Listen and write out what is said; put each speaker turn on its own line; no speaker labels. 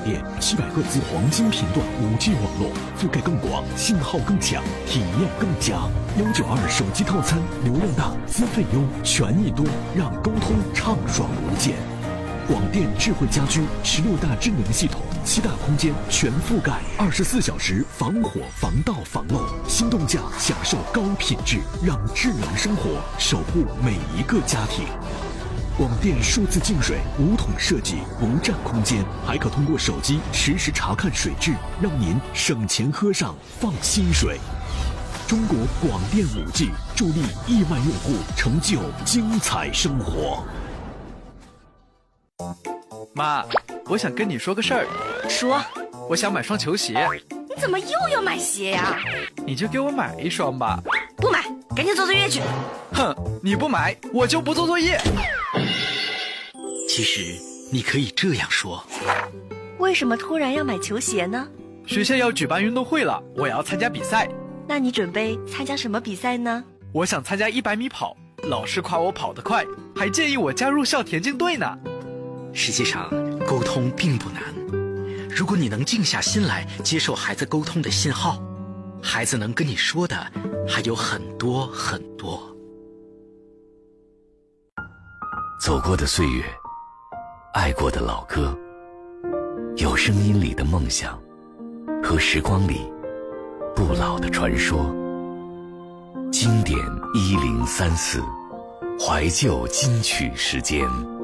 电，700赫兹黄金频段5G 网络，覆盖更广，信号更强，体验更佳。192手机套餐，流量大，资费优，权益多，让沟通畅爽无间。广电智慧家居16大智能系统，7大空间全覆盖，24小时防火防盗防漏，心动价享受高品质，让智能生活守护每一个家庭。广电数字净水无桶设计，不占空间，还可通过手机实时查看水质，让您省钱喝上放心水。中国广电5G助力亿万用户成就精彩生活。
妈，我想跟你说个事儿。
说。
我想买双球鞋。
你怎么又要买鞋呀？
你就给我买一双吧。
不买，赶紧做作业去。
哼，你不买，我就不做作业。
其实你可以这样说。
为什么突然要买球鞋呢？
学校要举办运动会了，我要参加比赛。
那你准备参加什么比赛呢？
我想参加100米跑，老师夸我跑得快，还建议我加入校田径队呢。
实际上，沟通并不难。如果你能静下心来接受孩子沟通的信号，孩子能跟你说的还有很多很多。
走过的岁月，爱过的老歌，有声音里的梦想，和时光里不老的传说。经典1034，怀旧金曲时间。